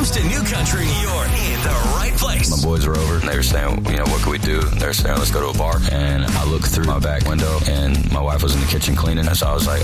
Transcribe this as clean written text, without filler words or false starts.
comes to New Country, you're in the right place. My boys were over, and they were saying, what can we do? They were saying, let's go to a bar. And I looked through my back window, and my wife was in the kitchen cleaning. And so I was like,